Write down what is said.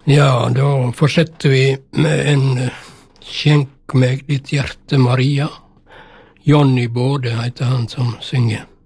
Ja, da fortsetter vi med en Skjenk meg ditt hjerte, Maria. Johnny Bode heter han som synger.